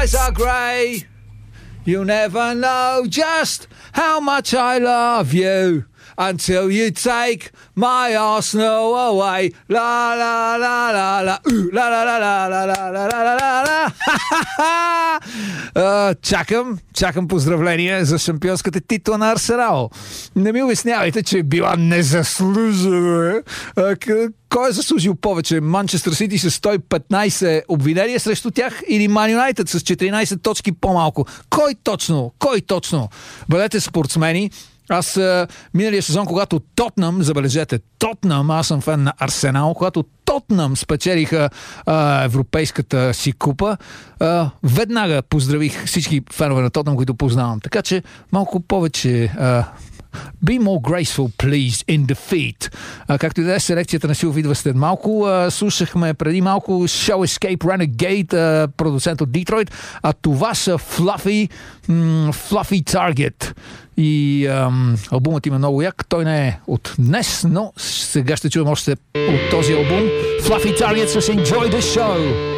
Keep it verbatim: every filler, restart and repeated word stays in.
skies are grey. You never know just how much I love you until you take my Arsenal away. La la la la la. Ooh, la la la la la la la la la la. Uh, чакам, чакам поздравления за шампионската титла на Арсенал. Не ми обяснявайте, че е била незаслужена. Кой е заслужил повече? Манчестър Сити с сто и петнайсет обвинения срещу тях или Ман Юнайтед с четиринайсет точки по-малко? Кой точно? Кой точно? Бъдете спортсмени. Аз а, миналия сезон, когато Тотнъм, забележете, Тотнъм, аз съм фен на Арсенал, когато Тотнъм спечелиха а, европейската си купа, а, веднага поздравих всички фенове на Тотнъм, които познавам. Така че малко повече... А, Be more graceful, please, in defeat. А, както и да е, селекцията на Силов идва след малко. А, слушахме преди малко Shall Escape Renegade, а, продуцент от Детройт, а това са Fluffy, м- Fluffy Target. И ам, албумът им е много як. Той не е от днес, но сега ще чуем още от този албум. Fluffy Target с Enjoy the Show.